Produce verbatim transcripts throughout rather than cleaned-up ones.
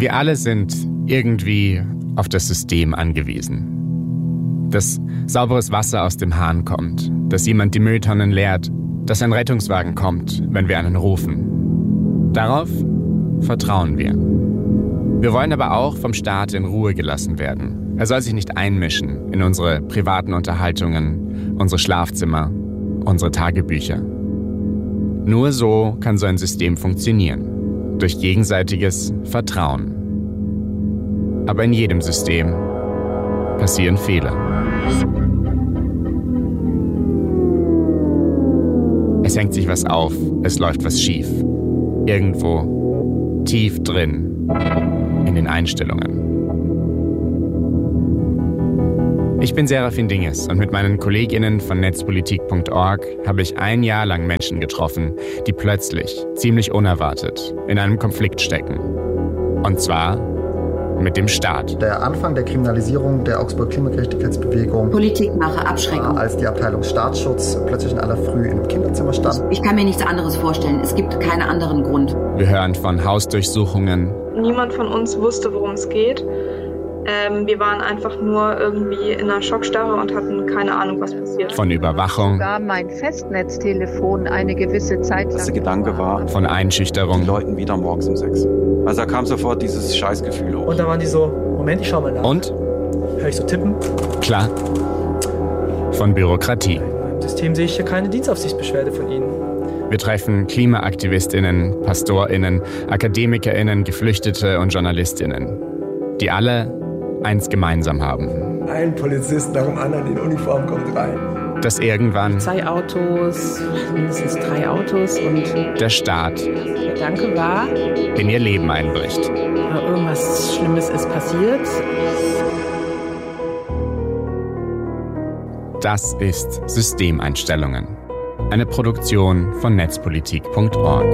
Wir alle sind irgendwie auf das System angewiesen. Dass sauberes Wasser aus dem Hahn kommt, dass jemand die Mülltonnen leert, dass ein Rettungswagen kommt, wenn wir einen rufen. Darauf vertrauen wir. Wir wollen aber auch vom Staat in Ruhe gelassen werden. Er soll sich nicht einmischen in unsere privaten Unterhaltungen, unsere Schlafzimmer, unsere Tagebücher. Nur so kann so ein System funktionieren. Durch gegenseitiges Vertrauen. Aber in jedem System passieren Fehler. Es hängt sich was auf, es läuft was schief. Irgendwo tief drin in den Einstellungen. Ich bin Serafin Dinges und mit meinen KollegInnen von netzpolitik punkt org habe ich ein Jahr lang Menschen getroffen, die plötzlich, ziemlich unerwartet, in einem Konflikt stecken. Und zwar mit dem Staat. Der Anfang der Kriminalisierung der Augsburger Klimagerechtigkeitsbewegung. Politikmache, Abschreckung. Als die Abteilung Staatsschutz plötzlich in aller Früh in einem Kinderzimmer stand. Ich kann mir nichts anderes vorstellen. Es gibt keinen anderen Grund. Wir hören von Hausdurchsuchungen. Niemand von uns wusste, worum es geht. Ähm, wir waren einfach nur irgendwie in einer Schockstarre und hatten keine Ahnung, was passiert. Von Überwachung. Sogar mein Festnetztelefon eine gewisse Zeit lang. Das der Gedanke war, von Einschüchterung. Die Leuten wieder morgens um sechs. Also da kam sofort dieses Scheißgefühl hoch. Und da waren die so, Moment, ich schau mal nach. Und? Hör ich so tippen? Klar. Von Bürokratie. Im System sehe ich hier keine Dienstaufsichtsbeschwerde von Ihnen. Wir treffen KlimaaktivistInnen, PastorInnen, AkademikerInnen, Geflüchtete und JournalistInnen. Die alle eins gemeinsam haben. Ein Polizist nach dem anderen in Uniform kommt rein. Dass irgendwann zwei Autos, mindestens drei Autos und der Staat der Gedanke war, in ihr Leben einbricht. Irgendwas Schlimmes ist passiert. Das ist Systemeinstellungen. Eine Produktion von netzpolitik punkt org.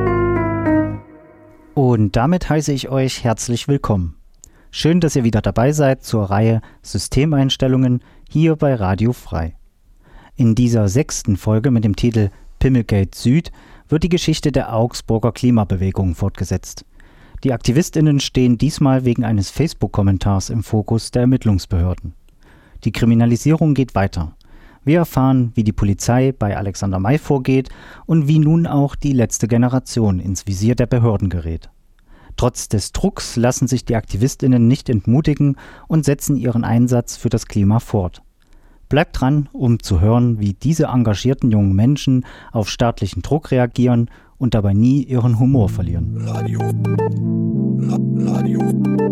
Und damit heiße ich euch herzlich willkommen. Schön, dass ihr wieder dabei seid zur Reihe Systemeinstellungen hier bei Radio Frei. In dieser sechsten Folge mit dem Titel Pimmelgate Süd wird die Geschichte der Augsburger Klimabewegung fortgesetzt. Die AktivistInnen stehen diesmal wegen eines Facebook-Kommentars im Fokus der Ermittlungsbehörden. Die Kriminalisierung geht weiter. Wir erfahren, wie die Polizei bei Alexander May vorgeht und wie nun auch die letzte Generation ins Visier der Behörden gerät. Trotz des Drucks lassen sich die AktivistInnen nicht entmutigen und setzen ihren Einsatz für das Klima fort. Bleibt dran, um zu hören, wie diese engagierten jungen Menschen auf staatlichen Druck reagieren und dabei nie ihren Humor verlieren. Radio. Radio.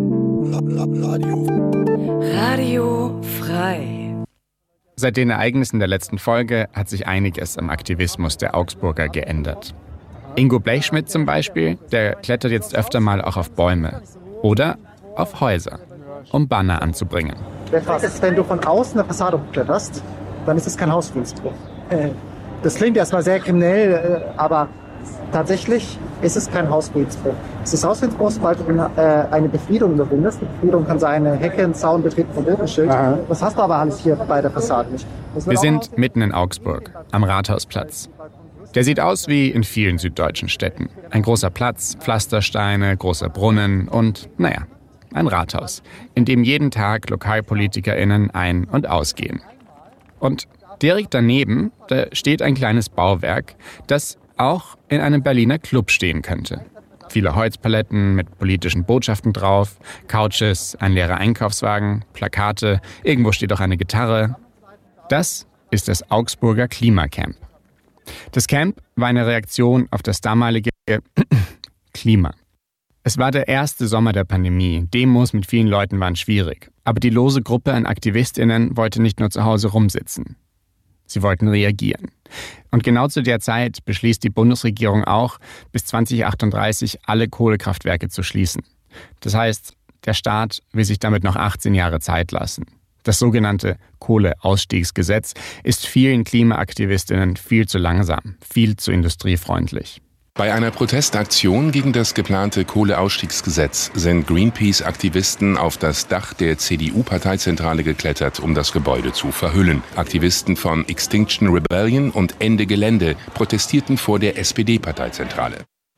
Radio. Radio Frei. Seit den Ereignissen der letzten Folge hat sich einiges am Aktivismus der Augsburger geändert. Ingo Blechschmidt zum Beispiel, der klettert jetzt öfter mal auch auf Bäume oder auf Häuser, um Banner anzubringen. Was ist, wenn du von außen eine Fassade hochkletterst, dann ist es kein Hausfriedensbruch. Das klingt erstmal sehr kriminell, aber tatsächlich ist es kein Hausfriedensbruch. Es ist Hausfriedensbruch, sobald du eine Befriedung überwindest. Eine Befriedung kann sein, eine Hecke, ein Zaun, Betreten von Bildenschild. Das hast du aber alles hier bei der Fassade nicht. Wir sind mitten in Augsburg, am Rathausplatz. Der sieht aus wie in vielen süddeutschen Städten. Ein großer Platz, Pflastersteine, großer Brunnen und, naja, ein Rathaus, in dem jeden Tag LokalpolitikerInnen ein- und ausgehen. Und direkt daneben, da steht ein kleines Bauwerk, das auch in einem Berliner Club stehen könnte. Viele Holzpaletten mit politischen Botschaften drauf, Couches, ein leerer Einkaufswagen, Plakate, irgendwo steht auch eine Gitarre. Das ist das Augsburger Klimacamp. Das Camp war eine Reaktion auf das damalige Klima. Es war der erste Sommer der Pandemie. Demos mit vielen Leuten waren schwierig. Aber die lose Gruppe an AktivistInnen wollte nicht nur zu Hause rumsitzen. Sie wollten reagieren. Und genau zu der Zeit beschließt die Bundesregierung auch, bis zwanzig achtunddreißig alle Kohlekraftwerke zu schließen. Das heißt, der Staat will sich damit noch achtzehn Jahre Zeit lassen. Das sogenannte Kohleausstiegsgesetz ist vielen KlimaaktivistInnen viel zu langsam, viel zu industriefreundlich. Bei einer Protestaktion gegen das geplante Kohleausstiegsgesetz sind Greenpeace-Aktivisten auf das Dach der C D U-Parteizentrale geklettert, um das Gebäude zu verhüllen. Aktivisten von Extinction Rebellion und Ende Gelände protestierten vor der S P D-Parteizentrale.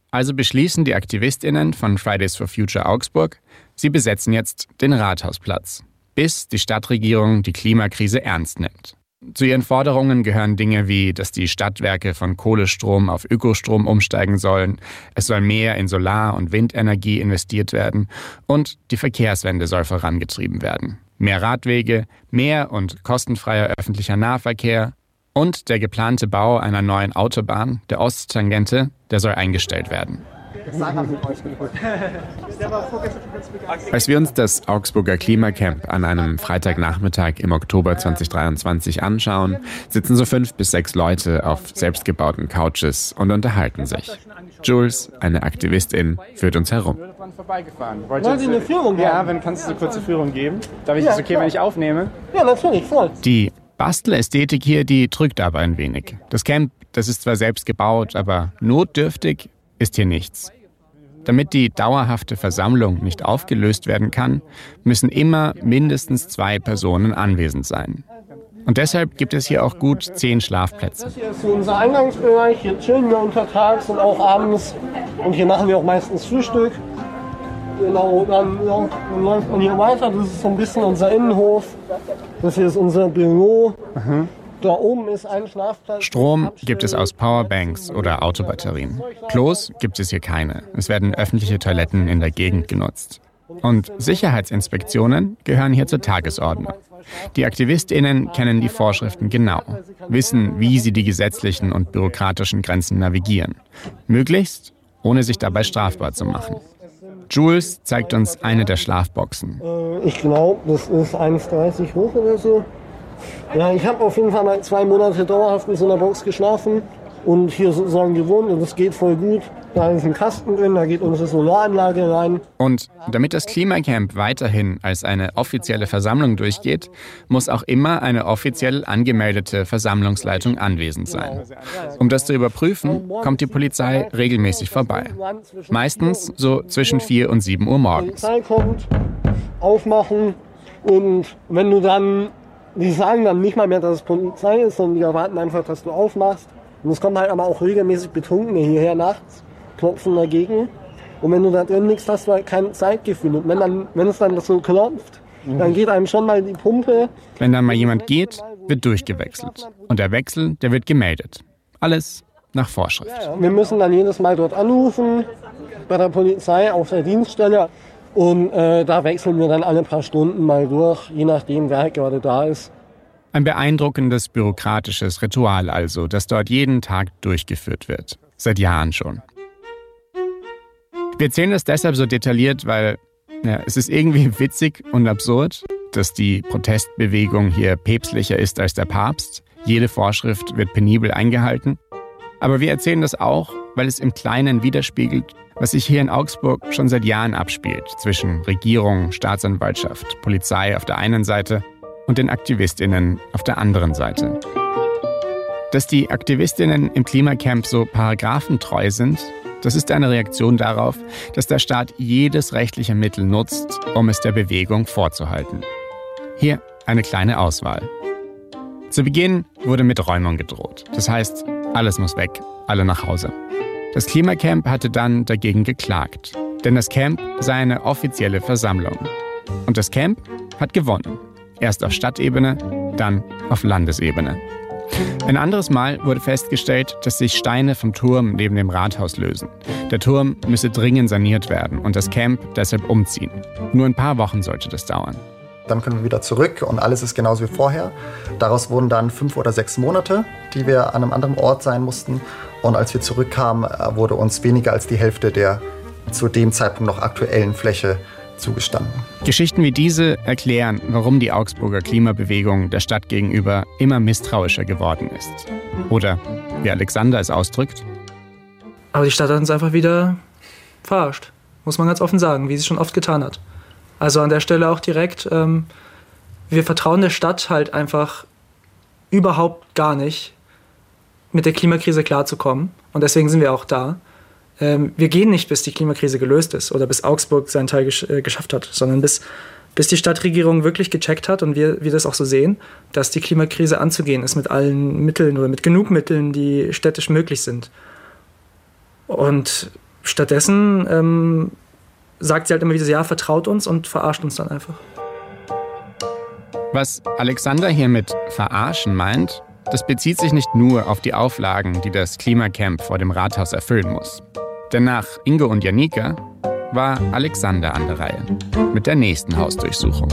Also beschließen die AktivistInnen von Fridays for Future Augsburg, sie besetzen jetzt den Rathausplatz, bis die Stadtregierung die Klimakrise ernst nimmt. Zu ihren Forderungen gehören Dinge wie, dass die Stadtwerke von Kohlestrom auf Ökostrom umsteigen sollen, es soll mehr in Solar- und Windenergie investiert werden und die Verkehrswende soll vorangetrieben werden. Mehr Radwege, mehr und kostenfreier öffentlicher Nahverkehr und der geplante Bau einer neuen Autobahn, der Osttangente, der soll eingestellt werden. Als wir uns das Augsburger Klimacamp an einem Freitagnachmittag im Oktober zweitausenddreiundzwanzig anschauen, sitzen so fünf bis sechs Leute auf selbstgebauten Couches und unterhalten sich. Jules, eine Aktivistin, führt uns herum. Wollen Sie eine Führung geben? Ja, wenn kannst du eine kurze Führung geben. Darf ich ja, das okay, klar. Wenn ich aufnehme? Ja, natürlich, voll. Die Bastelästhetik hier, die drückt aber ein wenig. Das Camp, das ist zwar selbst gebaut, aber notdürftig ist hier nichts. Damit die dauerhafte Versammlung nicht aufgelöst werden kann, müssen immer mindestens zwei Personen anwesend sein. Und deshalb gibt es hier auch gut zehn Schlafplätze. Das hier ist so unser Eingangsbereich, hier chillen wir untertags und auch abends. Und hier machen wir auch meistens Frühstück. Genau, dann, ja, dann läuft man hier weiter, das ist so ein bisschen unser Innenhof. Das hier ist unser Büro. Mhm. Da oben ist ein Schlafplatz. Strom gibt es aus Powerbanks oder Autobatterien. Klos gibt es hier keine. Es werden öffentliche Toiletten in der Gegend genutzt. Und Sicherheitsinspektionen gehören hier zur Tagesordnung. Die AktivistInnen kennen die Vorschriften genau, wissen, wie sie die gesetzlichen und bürokratischen Grenzen navigieren. Möglichst, ohne sich dabei strafbar zu machen. Jules zeigt uns eine der Schlafboxen. Ich glaube, das ist eins Komma dreißig hoch oder so. Ja, ich habe auf jeden Fall mal zwei Monate dauerhaft in so einer Box geschlafen und hier sozusagen gewohnt und es geht voll gut. Da ist ein Kasten drin, da geht unsere Solaranlage rein. Und damit das Klimacamp weiterhin als eine offizielle Versammlung durchgeht, muss auch immer eine offiziell angemeldete Versammlungsleitung anwesend sein. Um das zu überprüfen, kommt die Polizei regelmäßig vorbei. Meistens so zwischen vier und sieben Uhr morgens. Die Polizei kommt, aufmachen und wenn du dann, die sagen dann nicht mal mehr, dass es Polizei ist, sondern die erwarten einfach, dass du aufmachst. Und es kommen halt aber auch regelmäßig Betrunkene hierher nachts, klopfen dagegen. Und wenn du da drin liegst, hast du halt kein Zeitgefühl. Und wenn, dann, wenn es dann so klopft, mhm. dann geht einem schon mal die Pumpe. Wenn dann mal jemand geht, wird durchgewechselt. Und der Wechsel, der wird gemeldet. Alles nach Vorschrift. Ja, wir müssen dann jedes Mal dort anrufen, bei der Polizei auf der Dienststelle. Und äh, da wechseln wir dann alle paar Stunden mal durch, je nachdem, wer halt gerade da ist. Ein beeindruckendes bürokratisches Ritual also, das dort jeden Tag durchgeführt wird. Seit Jahren schon. Wir erzählen das deshalb so detailliert, weil ja, es ist irgendwie witzig und absurd, dass die Protestbewegung hier päpstlicher ist als der Papst. Jede Vorschrift wird penibel eingehalten. Aber wir erzählen das auch, weil es im Kleinen widerspiegelt, was sich hier in Augsburg schon seit Jahren abspielt, zwischen Regierung, Staatsanwaltschaft, Polizei auf der einen Seite und den AktivistInnen auf der anderen Seite. Dass die AktivistInnen im Klimacamp so paragraphentreu sind, das ist eine Reaktion darauf, dass der Staat jedes rechtliche Mittel nutzt, um es der Bewegung vorzuhalten. Hier eine kleine Auswahl. Zu Beginn wurde mit Räumung gedroht. Das heißt, alles muss weg, alle nach Hause. Das Klimacamp hatte dann dagegen geklagt, denn das Camp sei eine offizielle Versammlung. Und das Camp hat gewonnen. Erst auf Stadtebene, dann auf Landesebene. Ein anderes Mal wurde festgestellt, dass sich Steine vom Turm neben dem Rathaus lösen. Der Turm müsse dringend saniert werden und das Camp deshalb umziehen. Nur ein paar Wochen sollte das dauern. Dann können wir wieder zurück und alles ist genauso wie vorher. Daraus wurden dann fünf oder sechs Monate, die wir an einem anderen Ort sein mussten. Und als wir zurückkamen, wurde uns weniger als die Hälfte der zu dem Zeitpunkt noch aktuellen Fläche zugestanden. Geschichten wie diese erklären, warum die Augsburger Klimabewegung der Stadt gegenüber immer misstrauischer geworden ist. Oder, wie Alexander es ausdrückt: Aber die Stadt hat uns einfach wieder verarscht, muss man ganz offen sagen, wie sie es schon oft getan hat. Also an der Stelle auch direkt, ähm, wir vertrauen der Stadt halt einfach überhaupt gar nicht, mit der Klimakrise klarzukommen. Und deswegen sind wir auch da. Ähm, wir gehen nicht, bis die Klimakrise gelöst ist oder bis Augsburg seinen Teil gesch- äh, geschafft hat, sondern bis, bis die Stadtregierung wirklich gecheckt hat und wir, wir das auch so sehen, dass die Klimakrise anzugehen ist mit allen Mitteln oder mit genug Mitteln, die städtisch möglich sind. Und stattdessen ähm, sagt sie halt immer wieder, ja, vertraut uns und verarscht uns dann einfach. Was Alexander hier mit verarschen meint, das bezieht sich nicht nur auf die Auflagen, die das Klimacamp vor dem Rathaus erfüllen muss. Denn nach Ingo und Janika war Alexander an der Reihe mit der nächsten Hausdurchsuchung.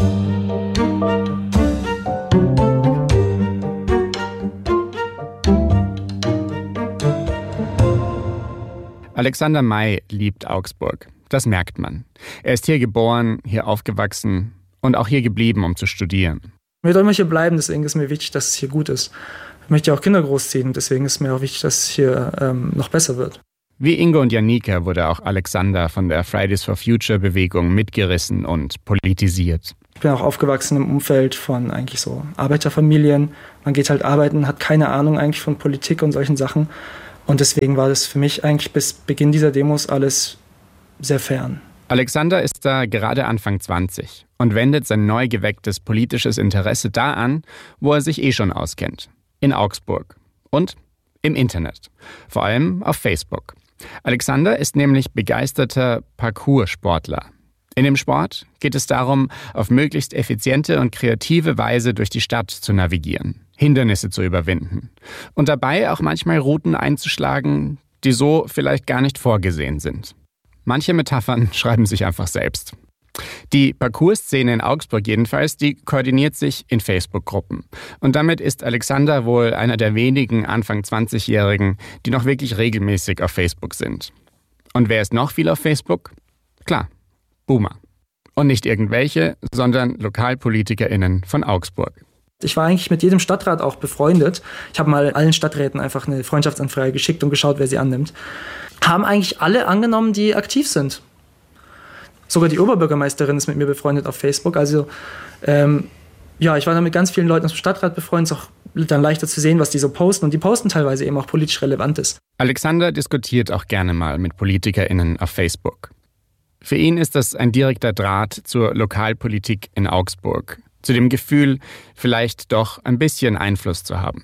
Alexander May liebt Augsburg. Das merkt man. Er ist hier geboren, hier aufgewachsen und auch hier geblieben, um zu studieren. Ich will immer hier bleiben, deswegen ist mir wichtig, dass es hier gut ist. Ich möchte ja auch Kinder großziehen, deswegen ist mir auch wichtig, dass es hier ähm, noch besser wird. Wie Ingo und Janika wurde auch Alexander von der Fridays for Future Bewegung mitgerissen und politisiert. Ich bin auch aufgewachsen im Umfeld von eigentlich so Arbeiterfamilien. Man geht halt arbeiten, hat keine Ahnung eigentlich von Politik und solchen Sachen. Und deswegen war das für mich eigentlich bis Beginn dieser Demos alles sehr fern. Alexander ist da gerade Anfang zwanzig und wendet sein neu gewecktes politisches Interesse da an, wo er sich eh schon auskennt. In Augsburg und im Internet. Vor allem auf Facebook. Alexander ist nämlich begeisterter Parkoursportler. In dem Sport geht es darum, auf möglichst effiziente und kreative Weise durch die Stadt zu navigieren, Hindernisse zu überwinden und dabei auch manchmal Routen einzuschlagen, die so vielleicht gar nicht vorgesehen sind. Manche Metaphern schreiben sich einfach selbst. Die Parcours-Szene in Augsburg jedenfalls, die koordiniert sich in Facebook-Gruppen. Und damit ist Alexander wohl einer der wenigen Anfang zwanzigjährigen, die noch wirklich regelmäßig auf Facebook sind. Und wer ist noch viel auf Facebook? Klar, Boomer. Und nicht irgendwelche, sondern LokalpolitikerInnen von Augsburg. Ich war eigentlich mit jedem Stadtrat auch befreundet. Ich habe mal allen Stadträten einfach eine Freundschaftsanfrage geschickt und geschaut, wer sie annimmt. Haben eigentlich alle angenommen, die aktiv sind. Sogar die Oberbürgermeisterin ist mit mir befreundet auf Facebook. Also ähm, ja, ich war dann mit ganz vielen Leuten aus dem Stadtrat befreundet. Es ist auch dann leichter zu sehen, was die so posten. Und die posten teilweise eben auch politisch Relevantes. Alexander diskutiert auch gerne mal mit PolitikerInnen auf Facebook. Für ihn ist das ein direkter Draht zur Lokalpolitik in Augsburg. Zu dem Gefühl, vielleicht doch ein bisschen Einfluss zu haben.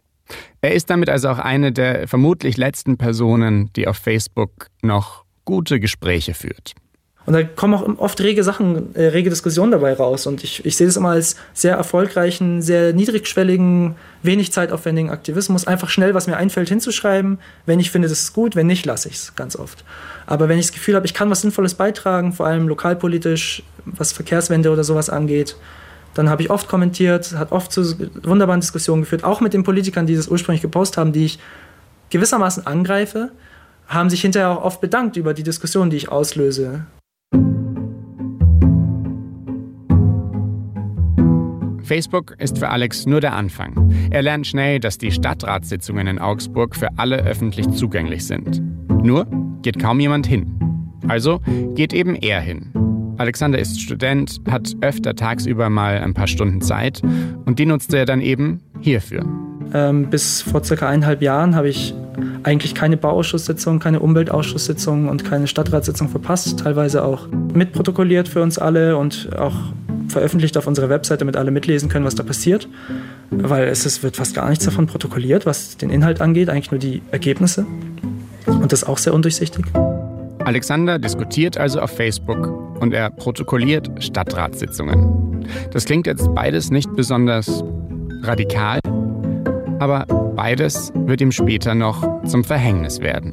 Er ist damit also auch eine der vermutlich letzten Personen, die auf Facebook noch gute Gespräche führt. Und da kommen auch oft rege Sachen, äh, rege Diskussionen dabei raus. Und ich, ich sehe das immer als sehr erfolgreichen, sehr niedrigschwelligen, wenig zeitaufwendigen Aktivismus. Einfach schnell, was mir einfällt, hinzuschreiben. Wenn ich finde, das ist gut, wenn nicht, lasse ich es ganz oft. Aber wenn ich das Gefühl habe, ich kann was Sinnvolles beitragen, vor allem lokalpolitisch, was Verkehrswende oder sowas angeht, dann habe ich oft kommentiert, hat oft zu wunderbaren Diskussionen geführt, auch mit den Politikern, die das ursprünglich gepostet haben, die ich gewissermaßen angreife, haben sich hinterher auch oft bedankt über die Diskussion, die ich auslöse. Facebook ist für Alex nur der Anfang. Er lernt schnell, dass die Stadtratssitzungen in Augsburg für alle öffentlich zugänglich sind. Nur geht kaum jemand hin. Also geht eben er hin. Alexander ist Student, hat öfter tagsüber mal ein paar Stunden Zeit und die nutzt er dann eben hierfür. Ähm, bis vor circa eineinhalb Jahren habe ich eigentlich keine Bauausschusssitzung, keine Umweltausschusssitzung und keine Stadtratssitzung verpasst. Teilweise auch mitprotokolliert für uns alle und auch veröffentlicht auf unserer Website, damit alle mitlesen können, was da passiert. Weil es ist, wird fast gar nichts davon protokolliert, was den Inhalt angeht, eigentlich nur die Ergebnisse. Und das ist auch sehr undurchsichtig. Alexander diskutiert also auf Facebook und er protokolliert Stadtratssitzungen. Das klingt jetzt beides nicht besonders radikal, aber beides wird ihm später noch zum Verhängnis werden.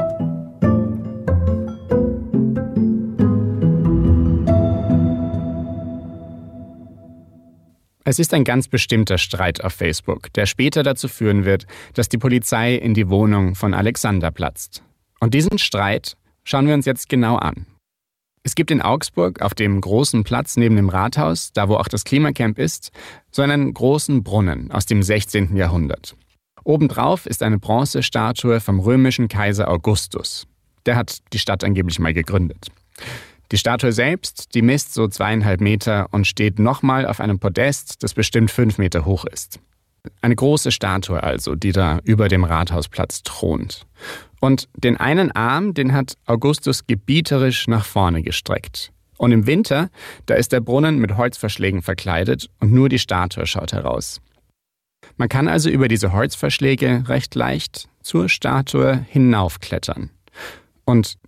Es ist ein ganz bestimmter Streit auf Facebook, der später dazu führen wird, dass die Polizei in die Wohnung von Alexander platzt. Und diesen Streit schauen wir uns jetzt genau an. Es gibt in Augsburg auf dem großen Platz neben dem Rathaus, da wo auch das Klimacamp ist, so einen großen Brunnen aus dem sechzehnten Jahrhundert. Obendrauf ist eine Bronzestatue vom römischen Kaiser Augustus. Der hat die Stadt angeblich mal gegründet. Die Statue selbst, die misst so zweieinhalb Meter und steht nochmal auf einem Podest, das bestimmt fünf Meter hoch ist. Eine große Statue also, die da über dem Rathausplatz thront. Und den einen Arm, den hat Augustus gebieterisch nach vorne gestreckt. Und im Winter, da ist der Brunnen mit Holzverschlägen verkleidet und nur die Statue schaut heraus. Man kann also über diese Holzverschläge recht leicht zur Statue hinaufklettern. Und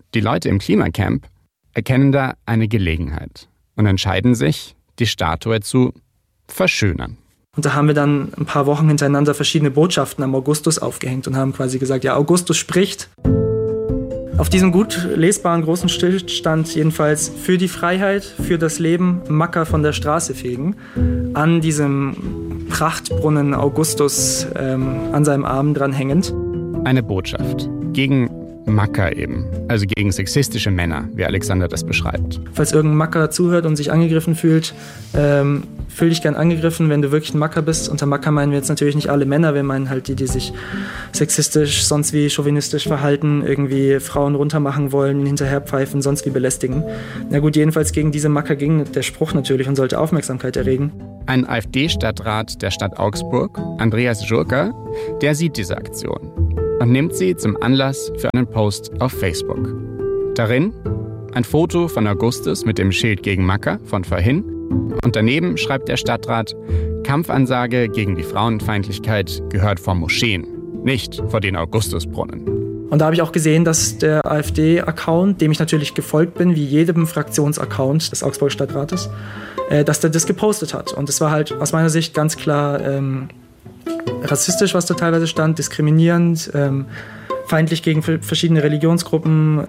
die Leute im Klimacamp erkennen da eine Gelegenheit und entscheiden sich, die Statue zu verschönern. Und da haben wir dann ein paar Wochen hintereinander verschiedene Botschaften am Augustus aufgehängt und haben quasi gesagt, ja, Augustus spricht. Auf diesem gut lesbaren großen Schild stand jedenfalls für die Freiheit, für das Leben, Macker von der Straße fegen. An diesem Prachtbrunnen Augustus ähm, an seinem Arm dran hängend. Eine Botschaft gegen Macker eben, also gegen sexistische Männer, wie Alexander das beschreibt. Falls irgendein Macker zuhört und sich angegriffen fühlt, ähm, fühl dich gern angegriffen, wenn du wirklich ein Macker bist. Unter Macker meinen wir jetzt natürlich nicht alle Männer, wir meinen halt die, die sich sexistisch, sonst wie chauvinistisch verhalten, irgendwie Frauen runtermachen wollen, ihnen hinterherpfeifen, sonst wie belästigen. Na gut, jedenfalls gegen diese Macker ging der Spruch natürlich und sollte Aufmerksamkeit erregen. Ein AfD-Stadtrat der Stadt Augsburg, Andreas Jurka, der sieht diese Aktion und nimmt sie zum Anlass für einen Post auf Facebook. Darin ein Foto von Augustus mit dem Schild gegen Macker von vorhin und daneben schreibt der Stadtrat, Kampfansage gegen die Frauenfeindlichkeit gehört vor Moscheen, nicht vor den Augustusbrunnen. Und da habe ich auch gesehen, dass der AfD-Account, dem ich natürlich gefolgt bin, wie jedem Fraktionsaccount des Augsburger Stadtrates, äh, dass der das gepostet hat. Und es war halt aus meiner Sicht ganz klar ähm, rassistisch, was da teilweise stand, diskriminierend, ähm, feindlich gegen verschiedene Religionsgruppen.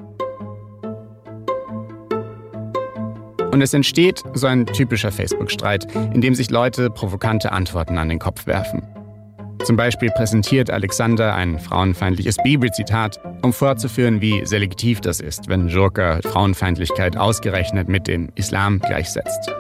Und es entsteht so ein typischer Facebook-Streit, in dem sich Leute provokante Antworten an den Kopf werfen. Zum Beispiel präsentiert Alexander ein frauenfeindliches Bibelzitat, um vorzuführen, wie selektiv das ist, wenn Jurka Frauenfeindlichkeit ausgerechnet mit dem Islam gleichsetzt.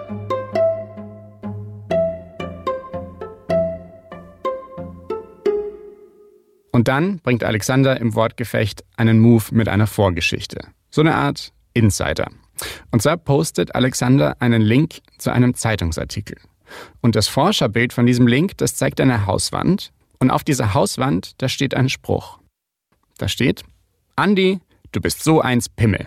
Und dann bringt Alexander im Wortgefecht einen Move mit einer Vorgeschichte. So eine Art Insider. Und zwar postet Alexander einen Link zu einem Zeitungsartikel. Und das Forscherbild von diesem Link, das zeigt eine Hauswand. Und auf dieser Hauswand, da steht ein Spruch. Da steht, Andi, du bist so eins Pimmel.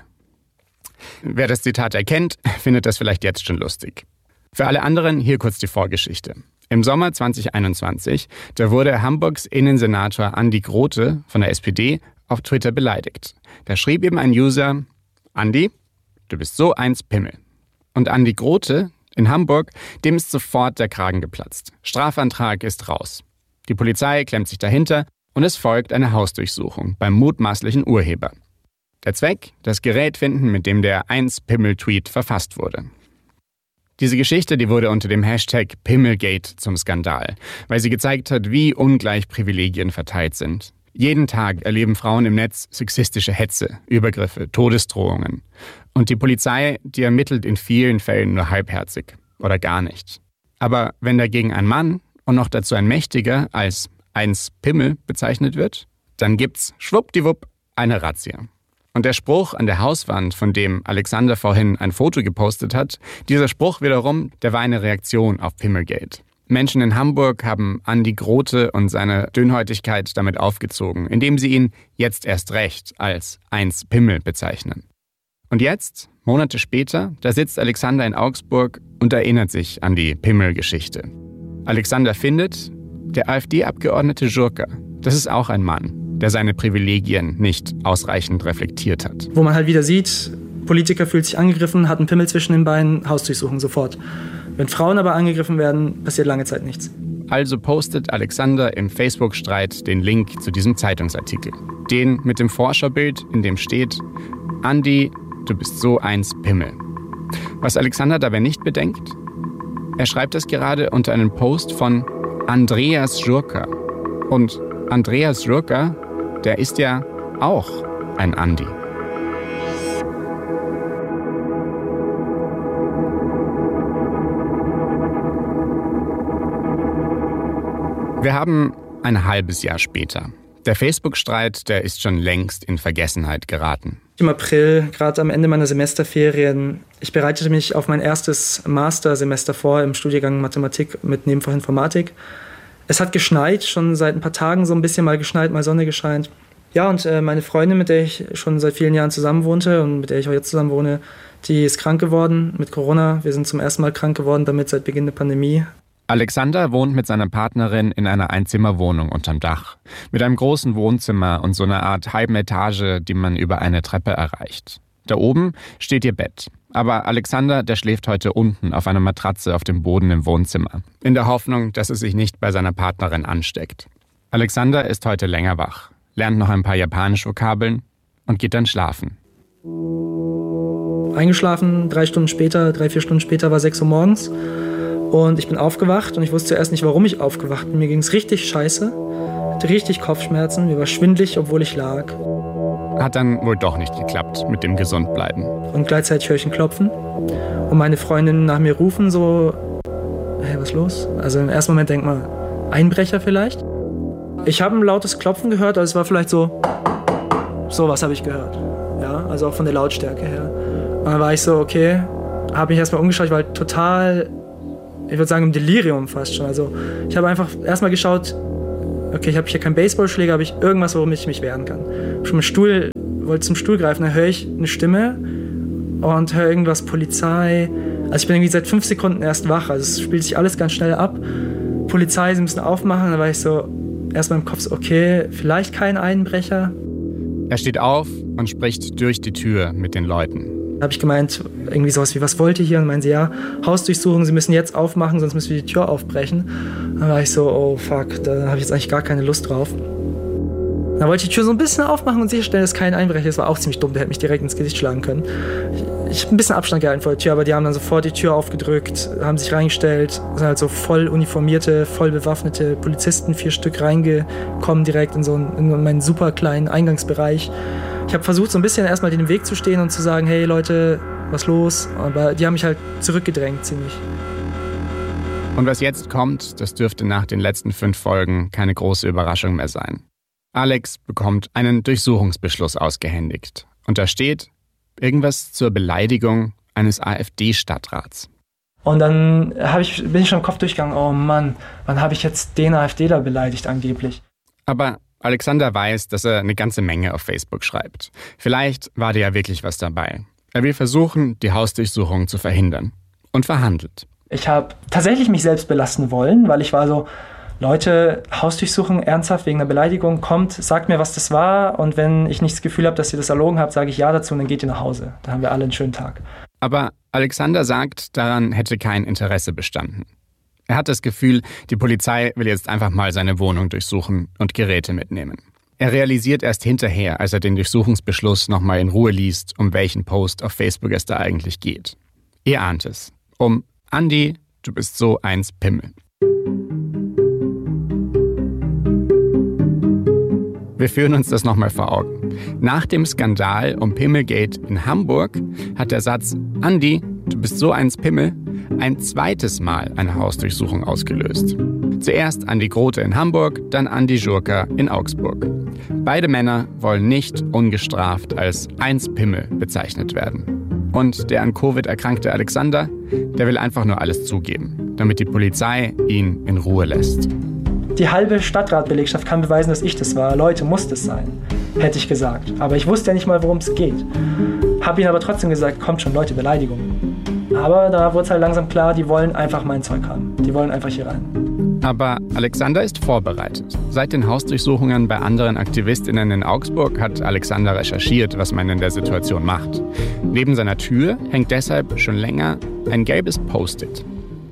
Wer das Zitat erkennt, findet das vielleicht jetzt schon lustig. Für alle anderen hier kurz die Vorgeschichte. Im Sommer zwanzig einundzwanzig, da wurde Hamburgs Innensenator Andi Grote von der S P D auf Twitter beleidigt. Da schrieb eben ein User, Andi, du bist so eins Pimmel. Und Andi Grote in Hamburg, dem ist sofort der Kragen geplatzt. Strafantrag ist raus. Die Polizei klemmt sich dahinter und es folgt eine Hausdurchsuchung beim mutmaßlichen Urheber. Der Zweck, das Gerät finden, mit dem der eins Pimmel-Tweet verfasst wurde. Diese Geschichte, die wurde unter dem Hashtag Pimmelgate zum Skandal, weil sie gezeigt hat, wie ungleich Privilegien verteilt sind. Jeden Tag erleben Frauen im Netz sexistische Hetze, Übergriffe, Todesdrohungen. Und die Polizei, die ermittelt in vielen Fällen nur halbherzig oder gar nicht. Aber wenn dagegen ein Mann und noch dazu ein Mächtiger als eins Pimmel bezeichnet wird, dann gibt's schwuppdiwupp eine Razzia. Und der Spruch an der Hauswand, von dem Alexander vorhin ein Foto gepostet hat, dieser Spruch wiederum, der war eine Reaktion auf Pimmelgate. Menschen in Hamburg haben Andi Grote und seine Dünnhäutigkeit damit aufgezogen, indem sie ihn jetzt erst recht als eins Pimmel bezeichnen. Und jetzt, Monate später, da sitzt Alexander in Augsburg und erinnert sich an die Pimmel-Geschichte. Alexander findet, der AfD-Abgeordnete Jurka, das ist auch ein Mann, der seine Privilegien nicht ausreichend reflektiert hat. Wo man halt wieder sieht, Politiker fühlt sich angegriffen, hat einen Pimmel zwischen den Beinen, Hausdurchsuchung sofort. Wenn Frauen aber angegriffen werden, passiert lange Zeit nichts. Also postet Alexander im Facebook-Streit den Link zu diesem Zeitungsartikel. Den mit dem Forscherbild, in dem steht, Andi, du bist so eins Pimmel. Was Alexander dabei nicht bedenkt, er schreibt das gerade unter einem Post von Andreas Jurka. Und Andreas Jurka, der ist ja auch ein Andi. Wir haben ein halbes Jahr später. Der Facebook-Streit, der ist schon längst in Vergessenheit geraten. Im April, gerade am Ende meiner Semesterferien, ich bereitete mich auf mein erstes Mastersemester vor im Studiengang Mathematik mit Nebenfach Informatik. Es hat geschneit, schon seit ein paar Tagen so ein bisschen mal geschneit, mal Sonne gescheint. Ja, und äh, meine Freundin, mit der ich schon seit vielen Jahren zusammen wohnte und mit der ich auch jetzt zusammen wohne, die ist krank geworden mit Corona. Wir sind zum ersten Mal krank geworden damit seit Beginn der Pandemie. Alexander wohnt mit seiner Partnerin in einer Einzimmerwohnung unterm Dach. Mit einem großen Wohnzimmer und so einer Art halben Etage, die man über eine Treppe erreicht. Da oben steht ihr Bett. Aber Alexander, der schläft heute unten auf einer Matratze auf dem Boden im Wohnzimmer. In der Hoffnung, dass er sich nicht bei seiner Partnerin ansteckt. Alexander ist heute länger wach, lernt noch ein paar Japanisch-Vokabeln und geht dann schlafen. Eingeschlafen, drei Stunden später, drei, vier Stunden später war sechs Uhr morgens. Und ich bin aufgewacht und ich wusste zuerst nicht, warum ich aufgewacht bin. Mir ging es richtig scheiße, hatte richtig Kopfschmerzen, mir war schwindelig, obwohl ich lag. Hat dann wohl doch nicht geklappt mit dem Gesundbleiben. Und gleichzeitig höre ich ein Klopfen und meine Freundinnen nach mir rufen so, hey, was ist los? Also im ersten Moment denkt man, Einbrecher vielleicht? Ich habe ein lautes Klopfen gehört, also es war vielleicht so, sowas habe ich gehört. Ja, also auch von der Lautstärke her. Und dann war ich so, okay, habe mich erstmal umgeschaut, ich war halt total, ich würde sagen, im Delirium fast schon. Also ich habe einfach erstmal geschaut, okay, ich habe hier keinen Baseballschläger, habe ich irgendwas, worum ich mich wehren kann. Schon mit Stuhl, wollte zum Stuhl greifen, dann höre ich eine Stimme und höre irgendwas Polizei. Also ich bin irgendwie seit fünf Sekunden erst wach, also es spielt sich alles ganz schnell ab. Polizei, sie müssen aufmachen, dann war ich so erstmal im Kopf so, okay, vielleicht kein Einbrecher. Er steht auf und spricht durch die Tür mit den Leuten. Da habe ich gemeint, irgendwie sowas wie, was wollt ihr hier? Und meinen sie, ja, Hausdurchsuchung, sie müssen jetzt aufmachen, sonst müssen wir die Tür aufbrechen. Dann war ich so, oh fuck, da habe ich jetzt eigentlich gar keine Lust drauf. Dann wollte ich die Tür so ein bisschen aufmachen und sicherstellen, dass kein Einbrecher ist. Das war auch ziemlich dumm, der hätte mich direkt ins Gesicht schlagen können. Ich, ich habe ein bisschen Abstand gehalten vor der Tür, aber die haben dann sofort die Tür aufgedrückt, haben sich reingestellt, sind halt so voll uniformierte, voll bewaffnete Polizisten, vier Stück reingekommen direkt in so einen, in meinen super kleinen Eingangsbereich. Ich habe versucht, so ein bisschen erstmal den Weg zu stehen und zu sagen, hey Leute, was los? Aber die haben mich halt zurückgedrängt ziemlich. Und was jetzt kommt, das dürfte nach den letzten fünf Folgen keine große Überraschung mehr sein. Alex bekommt einen Durchsuchungsbeschluss ausgehändigt. Und da steht irgendwas zur Beleidigung eines AfD-Stadtrats. Und dann hab ich, bin ich schon im Kopf durchgegangen, oh Mann, wann habe ich jetzt den AfDler beleidigt angeblich? Aber Alexander weiß, dass er eine ganze Menge auf Facebook schreibt. Vielleicht war da ja wirklich was dabei. Er will versuchen, die Hausdurchsuchung zu verhindern. Und verhandelt. Ich habe tatsächlich mich selbst belasten wollen, weil ich war so, Leute, Hausdurchsuchung ernsthaft wegen einer Beleidigung, kommt, sagt mir, was das war. Und wenn ich nicht das Gefühl habe, dass ihr das erlogen habt, sage ich ja dazu und dann geht ihr nach Hause. Da haben wir alle einen schönen Tag. Aber Alexander sagt, daran hätte kein Interesse bestanden. Er hat das Gefühl, die Polizei will jetzt einfach mal seine Wohnung durchsuchen und Geräte mitnehmen. Er realisiert erst hinterher, als er den Durchsuchungsbeschluss nochmal in Ruhe liest, um welchen Post auf Facebook es da eigentlich geht. Ihr ahnt es. Um Andi, du bist so eins Pimmel. Wir führen uns das nochmal vor Augen. Nach dem Skandal um Pimmelgate in Hamburg hat der Satz Andi, du bist so eins Pimmel ein zweites Mal eine Hausdurchsuchung ausgelöst. Zuerst Andi Grote in Hamburg, dann Andi Jurka in Augsburg. Beide Männer wollen nicht ungestraft als eins Pimmel bezeichnet werden. Und der an Covid erkrankte Alexander, der will einfach nur alles zugeben, damit die Polizei ihn in Ruhe lässt. Die halbe Stadtratbelegschaft kann beweisen, dass ich das war. Leute, muss das sein, hätte ich gesagt. Aber ich wusste ja nicht mal, worum es geht. Hab ihnen aber trotzdem gesagt, kommt schon, Leute, Beleidigung. Aber da wurde es halt langsam klar, die wollen einfach mein Zeug haben. Die wollen einfach hier rein. Aber Alexander ist vorbereitet. Seit den Hausdurchsuchungen bei anderen AktivistInnen in Augsburg hat Alexander recherchiert, was man in der Situation macht. Neben seiner Tür hängt deshalb schon länger ein gelbes Post-it.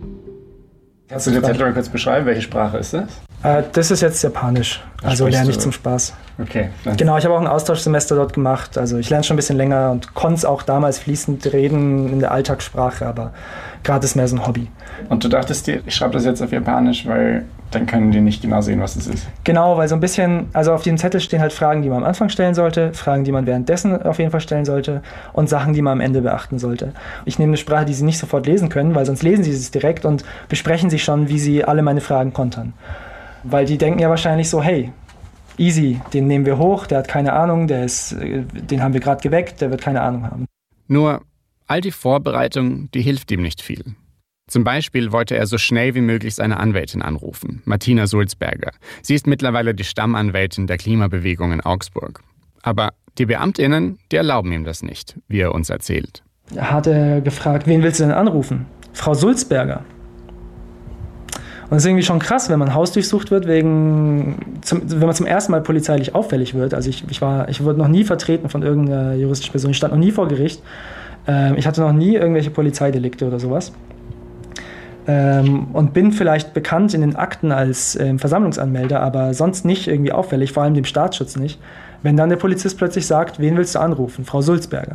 Kannst du den Zettel mal kurz beschreiben? Welche Sprache ist das? Äh, das ist jetzt Japanisch. Also lerne ich zum Spaß. Okay. Genau, ich habe auch ein Austauschsemester dort gemacht. Also ich lerne schon ein bisschen länger und konnte es auch damals fließend reden in der Alltagssprache, aber gerade ist mehr so ein Hobby. Und du dachtest dir, ich schreibe das jetzt auf Japanisch, weil dann können die nicht genau sehen, was es ist. Genau, weil so ein bisschen, also auf dem Zettel stehen halt Fragen, die man am Anfang stellen sollte, Fragen, die man währenddessen auf jeden Fall stellen sollte und Sachen, die man am Ende beachten sollte. Ich nehme eine Sprache, die sie nicht sofort lesen können, weil sonst lesen sie es direkt und besprechen sich schon, wie sie alle meine Fragen kontern. Weil die denken ja wahrscheinlich so, hey, easy, den nehmen wir hoch, der hat keine Ahnung, der ist, den haben wir gerade geweckt, der wird keine Ahnung haben. Nur all die Vorbereitung, die hilft ihm nicht viel. Zum Beispiel wollte er so schnell wie möglich seine Anwältin anrufen, Martina Sulzberger. Sie ist mittlerweile die Stammanwältin der Klimabewegung in Augsburg. Aber die BeamtInnen, die erlauben ihm das nicht, wie er uns erzählt. Er hat er gefragt, wen willst du denn anrufen? Frau Sulzberger. Und es ist irgendwie schon krass, wenn man hausdurchsucht wird, wegen, zum, wenn man zum ersten Mal polizeilich auffällig wird. Also ich, ich, war, ich wurde noch nie vertreten von irgendeiner juristischen Person. Ich stand noch nie vor Gericht. Ähm, ich hatte noch nie irgendwelche Polizeidelikte oder sowas. Ähm, und bin vielleicht bekannt in den Akten als ähm, Versammlungsanmelder, aber sonst nicht irgendwie auffällig, vor allem dem Staatsschutz nicht. Wenn dann der Polizist plötzlich sagt, wen willst du anrufen? Frau Sulzberger.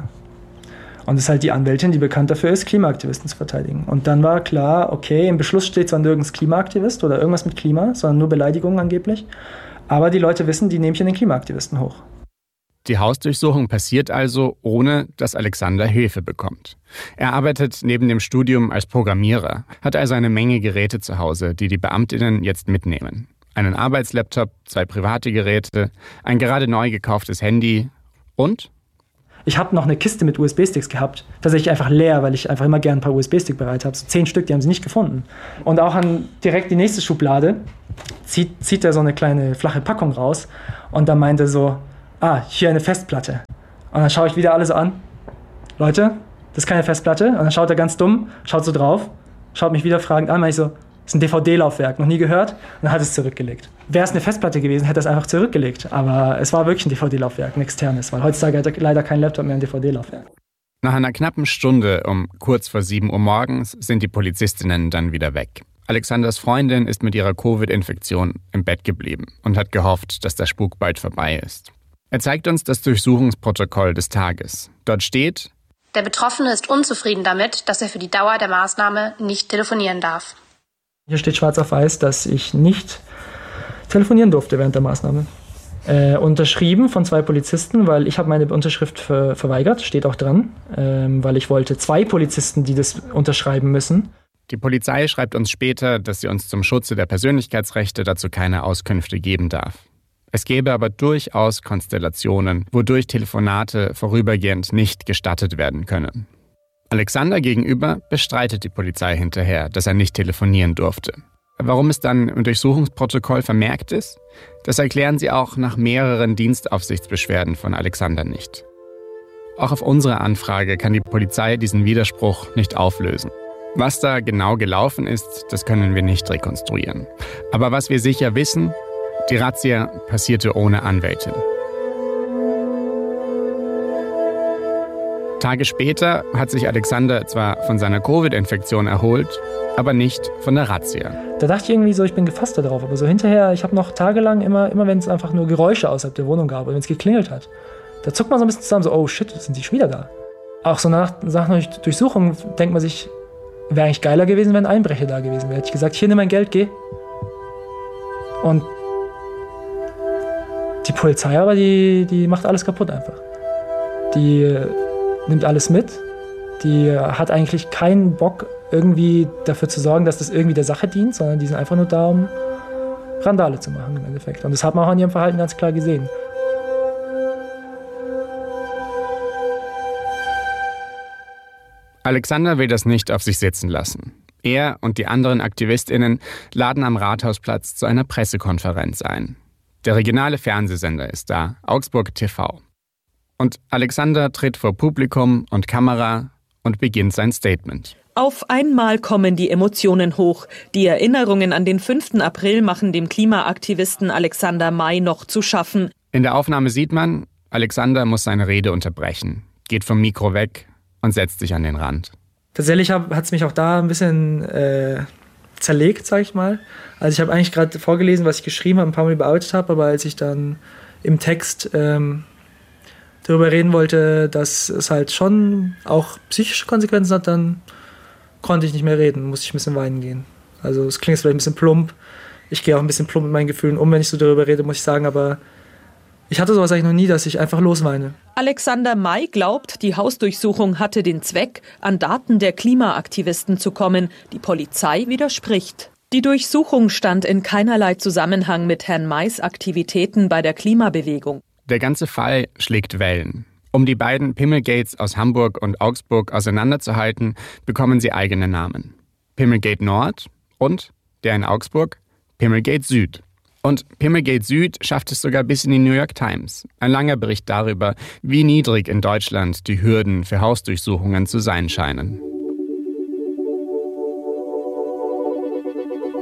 Und das ist halt die Anwältin, die bekannt dafür ist, Klimaaktivisten zu verteidigen. Und dann war klar, okay, im Beschluss steht zwar nirgends Klimaaktivist oder irgendwas mit Klima, sondern nur Beleidigungen angeblich. Aber die Leute wissen, die nehme ich in den Klimaaktivisten hoch. Die Hausdurchsuchung passiert also, ohne dass Alexander Hilfe bekommt. Er arbeitet neben dem Studium als Programmierer, hat also eine Menge Geräte zu Hause, die die Beamtinnen jetzt mitnehmen. Einen Arbeitslaptop, zwei private Geräte, ein gerade neu gekauftes Handy und... Ich habe noch eine Kiste mit U S B-Sticks gehabt, tatsächlich einfach leer, weil ich einfach immer gerne ein paar U S B-Sticks bereit habe. So zehn Stück, die haben sie nicht gefunden. Und auch an direkt die nächste Schublade zieht, zieht er so eine kleine flache Packung raus und dann meint er so, ah, hier eine Festplatte. Und dann schaue ich wieder alles an. Leute, das ist keine Festplatte. Und dann schaut er ganz dumm, schaut so drauf, schaut mich wieder fragend an, meine ich so, das ist ein D V D-Laufwerk, noch nie gehört. Und dann hat es zurückgelegt. Wäre es eine Festplatte gewesen, hätte er es einfach zurückgelegt. Aber es war wirklich ein D V D-Laufwerk, ein externes, weil heutzutage hat er leider kein Laptop mehr, ein D V D-Laufwerk. Nach einer knappen Stunde um kurz vor sieben Uhr morgens sind die Polizistinnen dann wieder weg. Alexanders Freundin ist mit ihrer Covid-Infektion im Bett geblieben und hat gehofft, dass der Spuk bald vorbei ist. Er zeigt uns das Durchsuchungsprotokoll des Tages. Dort steht: Der Betroffene ist unzufrieden damit, dass er für die Dauer der Maßnahme nicht telefonieren darf. Hier steht schwarz auf weiß, dass ich nicht telefonieren durfte während der Maßnahme. Äh, unterschrieben von zwei Polizisten, weil ich habe meine Unterschrift ver- verweigert, steht auch dran, ähm, weil ich wollte zwei Polizisten, die das unterschreiben müssen. Die Polizei schreibt uns später, dass sie uns zum Schutze der Persönlichkeitsrechte dazu keine Auskünfte geben darf. Es gäbe aber durchaus Konstellationen, wodurch Telefonate vorübergehend nicht gestattet werden können. Alexander gegenüber bestreitet die Polizei hinterher, dass er nicht telefonieren durfte. Warum es dann im Durchsuchungsprotokoll vermerkt ist, das erklären sie auch nach mehreren Dienstaufsichtsbeschwerden von Alexander nicht. Auch auf unsere Anfrage kann die Polizei diesen Widerspruch nicht auflösen. Was da genau gelaufen ist, das können wir nicht rekonstruieren. Aber was wir sicher wissen, die Razzia passierte ohne Anwältin. Tage später hat sich Alexander zwar von seiner Covid-Infektion erholt, aber nicht von der Razzia. Da dachte ich irgendwie so, ich bin gefasst darauf. Aber so hinterher, ich habe noch tagelang immer, immer wenn es einfach nur Geräusche außerhalb der Wohnung gab oder wenn es geklingelt hat, da zuckt man so ein bisschen zusammen, so, oh shit, sind die schon wieder da. Auch so nach, nach einer Durchsuchung denkt man sich, wäre eigentlich geiler gewesen, wenn ein Einbrecher da gewesen wäre. Hätte ich gesagt, hier, nimm mein Geld, geh. Und die Polizei aber, die, die macht alles kaputt einfach. Die nimmt alles mit. Die hat eigentlich keinen Bock, irgendwie dafür zu sorgen, dass das irgendwie der Sache dient, sondern die sind einfach nur da, um Randale zu machen im Endeffekt. Und das hat man auch an ihrem Verhalten ganz klar gesehen. Alexander will das nicht auf sich sitzen lassen. Er und die anderen AktivistInnen laden am Rathausplatz zu einer Pressekonferenz ein. Der regionale Fernsehsender ist da, Augsburg T V. Und Alexander tritt vor Publikum und Kamera und beginnt sein Statement. Auf einmal kommen die Emotionen hoch. Die Erinnerungen an den fünften April machen dem Klimaaktivisten Alexander May noch zu schaffen. In der Aufnahme sieht man, Alexander muss seine Rede unterbrechen, geht vom Mikro weg und setzt sich an den Rand. Tatsächlich hat es mich auch da ein bisschen äh, zerlegt, sag ich mal. Also ich habe eigentlich gerade vorgelesen, was ich geschrieben habe, ein paar Mal überarbeitet habe, aber als ich dann im Text ähm, darüber reden wollte, dass es halt schon auch psychische Konsequenzen hat, dann konnte ich nicht mehr reden, musste ich ein bisschen weinen gehen. Also es klingt vielleicht ein bisschen plump. Ich gehe auch ein bisschen plump mit meinen Gefühlen um, wenn ich so darüber rede, muss ich sagen, aber ich hatte sowas eigentlich noch nie, dass ich einfach losweine. Alexander May glaubt, die Hausdurchsuchung hatte den Zweck, an Daten der Klimaaktivisten zu kommen. Die Polizei widerspricht. Die Durchsuchung stand in keinerlei Zusammenhang mit Herrn Mays Aktivitäten bei der Klimabewegung. Der ganze Fall schlägt Wellen. Um die beiden Pimmelgates aus Hamburg und Augsburg auseinanderzuhalten, bekommen sie eigene Namen. Pimmelgate Nord und, der in Augsburg, Pimmelgate Süd. Und Pimmelgate Süd schafft es sogar bis in die New York Times. Ein langer Bericht darüber, wie niedrig in Deutschland die Hürden für Hausdurchsuchungen zu sein scheinen.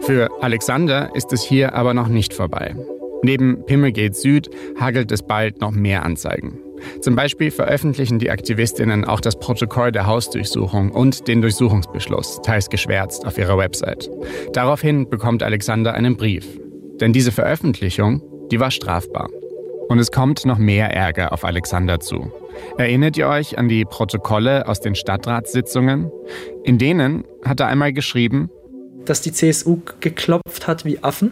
Für Alexander ist es hier aber noch nicht vorbei. Neben Pimmelgate Süd hagelt es bald noch mehr Anzeigen. Zum Beispiel veröffentlichen die Aktivistinnen auch das Protokoll der Hausdurchsuchung und den Durchsuchungsbeschluss, teils geschwärzt, auf ihrer Website. Daraufhin bekommt Alexander einen Brief. Denn diese Veröffentlichung, die war strafbar. Und es kommt noch mehr Ärger auf Alexander zu. Erinnert ihr euch an die Protokolle aus den Stadtratssitzungen? In denen hat er einmal geschrieben, dass die C S U geklopft hat wie Affen.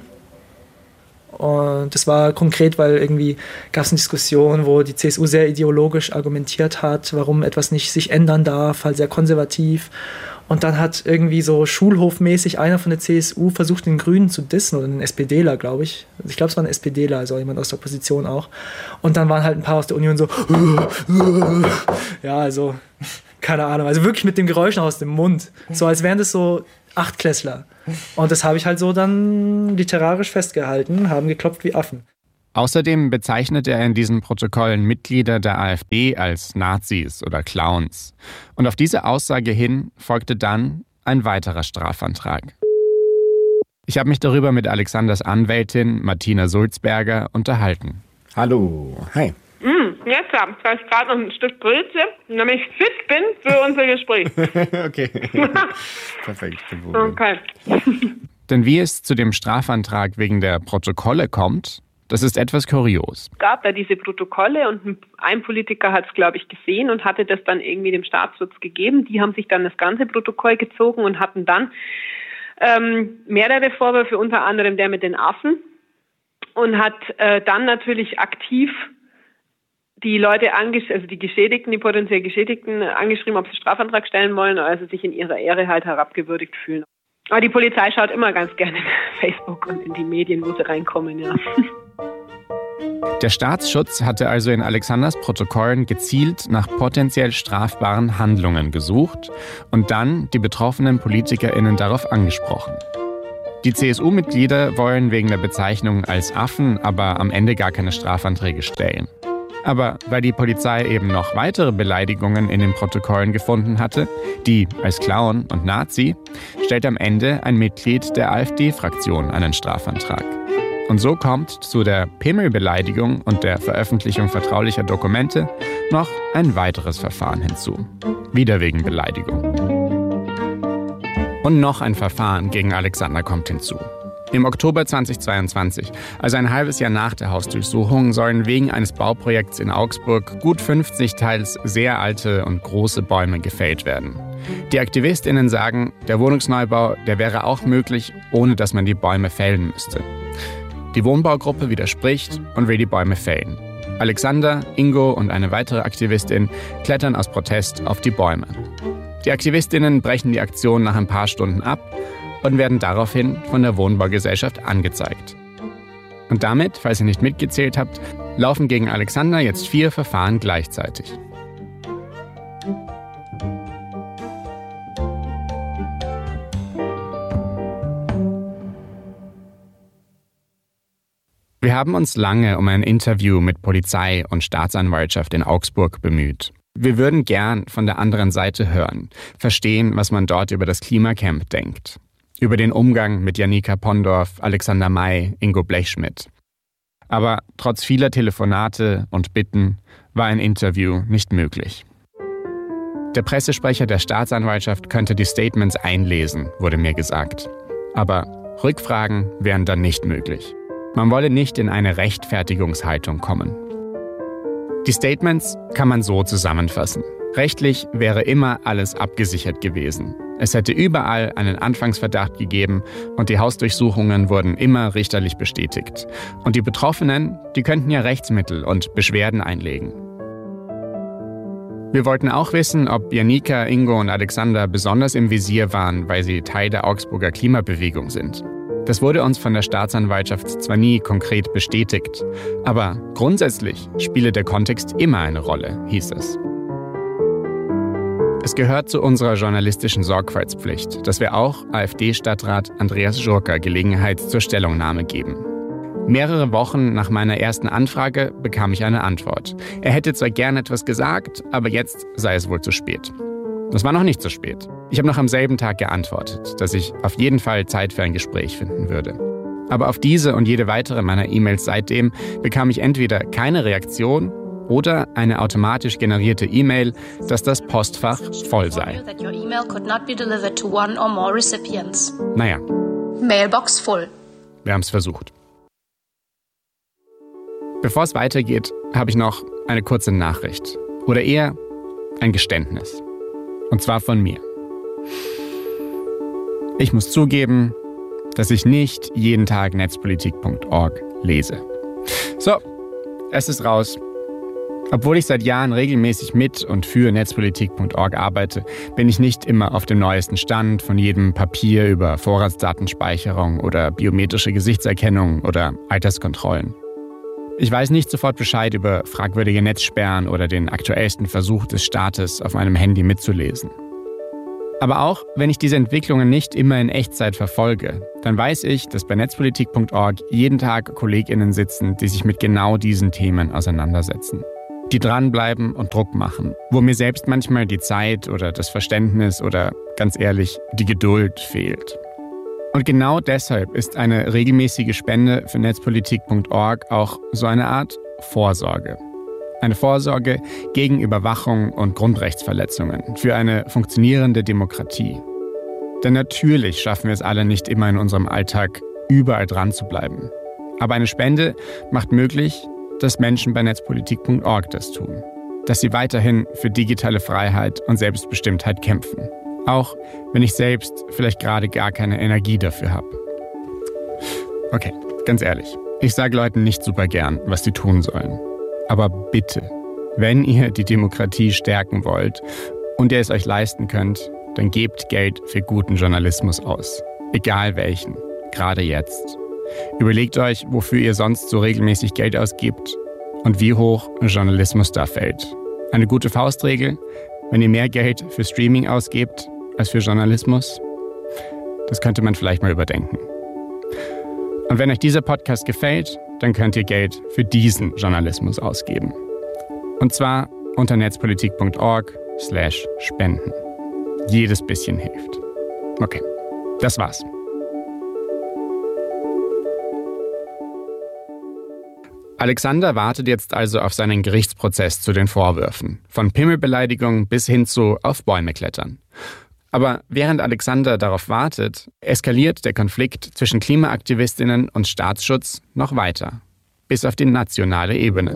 Und das war konkret, weil irgendwie gab es eine Diskussion, wo die C S U sehr ideologisch argumentiert hat, warum etwas nicht sich ändern darf, halt sehr konservativ. Und dann hat irgendwie so schulhofmäßig einer von der C S U versucht, den Grünen zu dissen, oder einen SPDler, glaube ich. Ich glaube, es war ein SPDler, also jemand aus der Opposition auch. Und dann waren halt ein paar aus der Union so, ja, also, keine Ahnung, also wirklich mit dem Geräusch aus dem Mund. So als wären das so Achtklässler. Und das habe ich halt so dann literarisch festgehalten, haben geklopft wie Affen. Außerdem bezeichnet er in diesen Protokollen Mitglieder der AfD als Nazis oder Clowns. Und auf diese Aussage hin folgte dann ein weiterer Strafantrag. Ich habe mich darüber mit Alexanders Anwältin Martina Sulzberger unterhalten. Hallo, hi. Mm, jetzt habe ich gerade noch ein Stück Brötchen, damit ich fit bin für unser Gespräch. Okay, perfekt. Okay. Denn wie es zu dem Strafantrag wegen der Protokolle kommt, das ist etwas kurios. Es gab da diese Protokolle und ein Politiker hat es, glaube ich, gesehen und hatte das dann irgendwie dem Staatsschutz gegeben. Die haben sich dann das ganze Protokoll gezogen und hatten dann ähm, mehrere Vorwürfe, unter anderem der mit den Affen, und hat äh, dann natürlich aktiv die Leute, angesch- also die Geschädigten, die potenziell Geschädigten, angeschrieben, ob sie Strafantrag stellen wollen, also sich in ihrer Ehre halt herabgewürdigt fühlen. Aber die Polizei schaut immer ganz gerne in Facebook und in die Medien, wo sie reinkommen, ja. Der Staatsschutz hatte also in Alexanders Protokollen gezielt nach potenziell strafbaren Handlungen gesucht und dann die betroffenen PolitikerInnen darauf angesprochen. Die C S U-Mitglieder wollen wegen der Bezeichnung als Affen aber am Ende gar keine Strafanträge stellen. Aber weil die Polizei eben noch weitere Beleidigungen in den Protokollen gefunden hatte, die als Clown und Nazi, stellt am Ende ein Mitglied der AfD-Fraktion einen Strafantrag. Und so kommt zu der Pimmelbeleidigung und der Veröffentlichung vertraulicher Dokumente noch ein weiteres Verfahren hinzu. Wieder wegen Beleidigung. Und noch ein Verfahren gegen Alexander kommt hinzu. Im Oktober zweitausendzweiundzwanzig, also ein halbes Jahr nach der Hausdurchsuchung, sollen wegen eines Bauprojekts in Augsburg gut fünfzig teils sehr alte und große Bäume gefällt werden. Die AktivistInnen sagen, der Wohnungsneubau, der wäre auch möglich, ohne dass man die Bäume fällen müsste. Die Wohnbaugruppe widerspricht und will die Bäume fällen. Alexander, Ingo und eine weitere Aktivistin klettern aus Protest auf die Bäume. Die AktivistInnen brechen die Aktion nach ein paar Stunden ab und werden daraufhin von der Wohnbaugesellschaft angezeigt. Und damit, falls ihr nicht mitgezählt habt, laufen gegen Alexander jetzt vier Verfahren gleichzeitig. Wir haben uns lange um ein Interview mit Polizei und Staatsanwaltschaft in Augsburg bemüht. Wir würden gern von der anderen Seite hören, verstehen, was man dort über das Klimacamp denkt. Über den Umgang mit Janika Pondorf, Alexander May, Ingo Blechschmidt. Aber trotz vieler Telefonate und Bitten war ein Interview nicht möglich. Der Pressesprecher der Staatsanwaltschaft könnte die Statements einlesen, wurde mir gesagt. Aber Rückfragen wären dann nicht möglich. Man wolle nicht in eine Rechtfertigungshaltung kommen. Die Statements kann man so zusammenfassen. Rechtlich wäre immer alles abgesichert gewesen. Es hätte überall einen Anfangsverdacht gegeben und die Hausdurchsuchungen wurden immer richterlich bestätigt. Und die Betroffenen, die könnten ja Rechtsmittel und Beschwerden einlegen. Wir wollten auch wissen, ob Janika, Ingo und Alexander besonders im Visier waren, weil sie Teil der Augsburger Klimabewegung sind. Das wurde uns von der Staatsanwaltschaft zwar nie konkret bestätigt, aber grundsätzlich spiele der Kontext immer eine Rolle, hieß es. Es gehört zu unserer journalistischen Sorgfaltspflicht, dass wir auch AfD-Stadtrat Andreas Schurker Gelegenheit zur Stellungnahme geben. Mehrere Wochen nach meiner ersten Anfrage bekam ich eine Antwort. Er hätte zwar gern etwas gesagt, aber jetzt sei es wohl zu spät. Es war noch nicht so spät. Ich habe noch am selben Tag geantwortet, dass ich auf jeden Fall Zeit für ein Gespräch finden würde. Aber auf diese und jede weitere meiner E-Mails seitdem bekam ich entweder keine Reaktion oder eine automatisch generierte E-Mail, dass das Postfach voll sei. Naja. Mailbox voll. Wir haben es versucht. Bevor es weitergeht, habe ich noch eine kurze Nachricht. Oder eher ein Geständnis. Und zwar von mir. Ich muss zugeben, dass ich nicht jeden Tag netzpolitik punkt org lese. So, es ist raus. Obwohl ich seit Jahren regelmäßig mit und für netzpolitik punkt org arbeite, bin ich nicht immer auf dem neuesten Stand von jedem Papier über Vorratsdatenspeicherung oder biometrische Gesichtserkennung oder Alterskontrollen. Ich weiß nicht sofort Bescheid über fragwürdige Netzsperren oder den aktuellsten Versuch des Staates, auf meinem Handy mitzulesen. Aber auch wenn ich diese Entwicklungen nicht immer in Echtzeit verfolge, dann weiß ich, dass bei netzpolitik punkt org jeden Tag KollegInnen sitzen, die sich mit genau diesen Themen auseinandersetzen. Die dranbleiben und Druck machen, wo mir selbst manchmal die Zeit oder das Verständnis oder, ganz ehrlich, die Geduld fehlt. Und genau deshalb ist eine regelmäßige Spende für netzpolitik punkt org auch so eine Art Vorsorge. Eine Vorsorge gegen Überwachung und Grundrechtsverletzungen für eine funktionierende Demokratie. Denn natürlich schaffen wir es alle nicht immer in unserem Alltag, überall dran zu bleiben. Aber eine Spende macht möglich, dass Menschen bei netzpolitik punkt org das tun. Dass sie weiterhin für digitale Freiheit und Selbstbestimmtheit kämpfen. Auch wenn ich selbst vielleicht gerade gar keine Energie dafür habe. Okay, ganz ehrlich. Ich sage Leuten nicht super gern, was sie tun sollen. Aber bitte, wenn ihr die Demokratie stärken wollt und ihr es euch leisten könnt, dann gebt Geld für guten Journalismus aus. Egal welchen, gerade jetzt. Überlegt euch, wofür ihr sonst so regelmäßig Geld ausgibt und wie hoch Journalismus da fällt. Eine gute Faustregel: Wenn ihr mehr Geld für Streaming ausgebt als für Journalismus, das könnte man vielleicht mal überdenken. Und wenn euch dieser Podcast gefällt, dann könnt ihr Geld für diesen Journalismus ausgeben. Und zwar unter netzpolitik punkt org slash spenden. Jedes bisschen hilft. Okay, das war's. Alexander wartet jetzt also auf seinen Gerichtsprozess zu den Vorwürfen. Von Pimmelbeleidigung bis hin zu auf Bäume klettern. Aber während Alexander darauf wartet, eskaliert der Konflikt zwischen Klimaaktivistinnen und Staatsschutz noch weiter. Bis auf die nationale Ebene.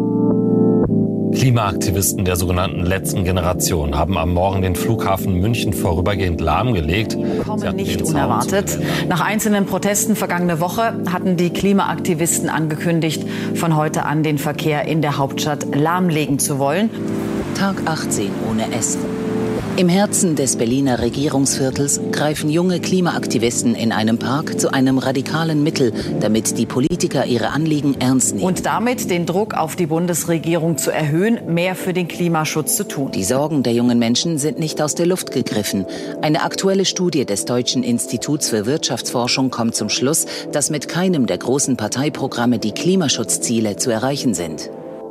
Klimaaktivisten der sogenannten letzten Generation haben am Morgen den Flughafen München vorübergehend lahmgelegt. Kommen nicht unerwartet. Nach einzelnen Protesten vergangene Woche hatten die Klimaaktivisten angekündigt, von heute an den Verkehr in der Hauptstadt lahmlegen zu wollen. Tag achtzehn ohne Essen. Im Herzen des Berliner Regierungsviertels greifen junge Klimaaktivisten in einem Park zu einem radikalen Mittel, damit die Politiker ihre Anliegen ernst nehmen. Und damit den Druck auf die Bundesregierung zu erhöhen, mehr für den Klimaschutz zu tun. Die Sorgen der jungen Menschen sind nicht aus der Luft gegriffen. Eine aktuelle Studie des Deutschen Instituts für Wirtschaftsforschung kommt zum Schluss, dass mit keinem der großen Parteiprogramme die Klimaschutzziele zu erreichen sind.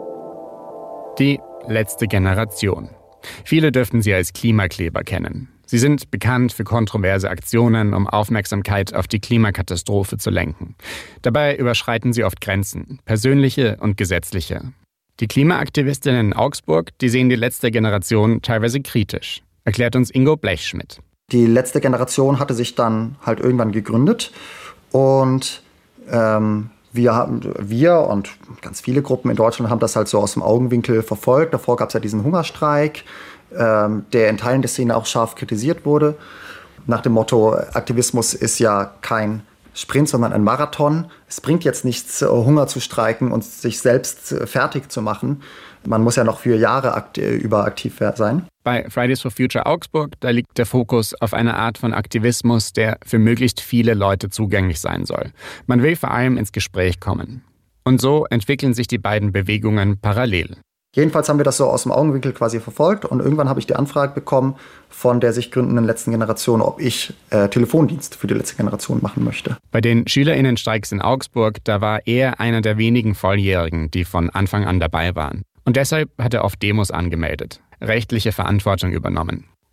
Die letzte Generation. Viele dürften sie als Klimakleber kennen. Sie sind bekannt für kontroverse Aktionen, um Aufmerksamkeit auf die Klimakatastrophe zu lenken. Dabei überschreiten sie oft Grenzen, persönliche und gesetzliche. Die Klimaaktivistinnen in Augsburg, die sehen die letzte Generation teilweise kritisch, erklärt uns Ingo Blechschmidt. Die letzte Generation hatte sich dann halt irgendwann gegründet und ähm, Wir, haben, wir und ganz viele Gruppen in Deutschland haben das halt so aus dem Augenwinkel verfolgt. Davor gab es ja diesen Hungerstreik, ähm, der in Teilen der Szene auch scharf kritisiert wurde. Nach dem Motto, Aktivismus ist ja kein Sprint, sondern ein Marathon. Es bringt jetzt nichts, Hunger zu streiken und sich selbst fertig zu machen. Man muss ja noch für Jahre akt- über aktiv sein. Bei Fridays for Future Augsburg, da liegt der Fokus auf einer Art von Aktivismus, der für möglichst viele Leute zugänglich sein soll. Man will vor allem ins Gespräch kommen. Und so entwickeln sich die beiden Bewegungen parallel. Jedenfalls haben wir das so aus dem Augenwinkel quasi verfolgt und irgendwann habe ich die Anfrage bekommen von der sich gründenden letzten Generation, ob ich äh, Telefondienst für die letzte Generation machen möchte. Bei den SchülerInnenstreiks in Augsburg, da war er einer der wenigen Volljährigen, die von Anfang an dabei waren. Und deshalb hat er oft Demos angemeldet, rechtliche Verantwortung übernommen.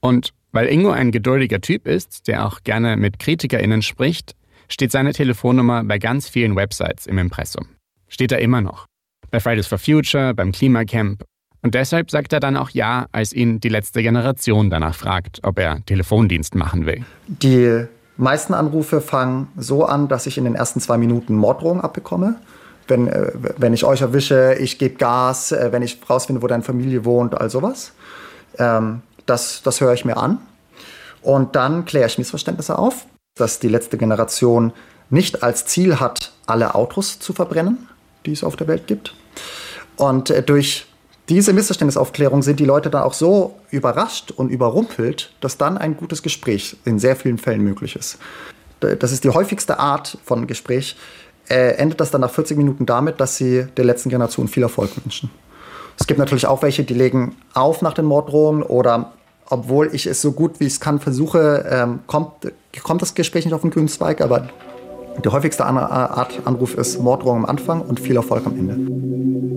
Und weil Ingo ein geduldiger Typ ist, der auch gerne mit KritikerInnen spricht, steht seine Telefonnummer bei ganz vielen Websites im Impressum. Steht da immer noch. Bei Fridays for Future, beim Klimacamp. Und deshalb sagt er dann auch ja, als ihn die letzte Generation danach fragt, ob er Telefondienst machen will. Die meisten Anrufe fangen so an, dass ich in den ersten zwei Minuten Morddrohungen abbekomme. Wenn, äh, wenn ich euch erwische, ich gebe Gas, äh, wenn ich rausfinde, wo deine Familie wohnt, all sowas. Ähm, das, das höre ich mir an. Und dann kläre ich Missverständnisse auf, dass die letzte Generation nicht als Ziel hat, alle Autos zu verbrennen, die es auf der Welt gibt. Und äh, durch diese Missverständnisaufklärung sind die Leute dann auch so überrascht und überrumpelt, dass dann ein gutes Gespräch in sehr vielen Fällen möglich ist. Das ist die häufigste Art von Gespräch. Äh, endet das dann nach vierzig Minuten damit, dass sie der letzten Generation viel Erfolg wünschen. Es gibt natürlich auch welche, die legen auf nach den Morddrohungen oder obwohl ich es so gut wie ich es kann versuche, ähm, kommt, kommt das Gespräch nicht auf den grünen Zweig, aber die häufigste Art Anruf ist Morddrohung am Anfang und viel Erfolg am Ende.